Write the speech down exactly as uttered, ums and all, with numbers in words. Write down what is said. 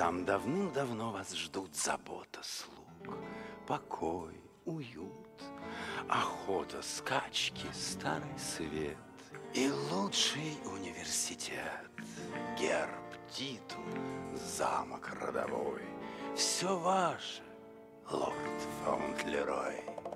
Там давным-давно вас ждут забота слуг, покой, уют, охота, скачки, старый свет и лучший университет, герб, титул, замок родовой. Все ваше, лорд Фаунтлерой.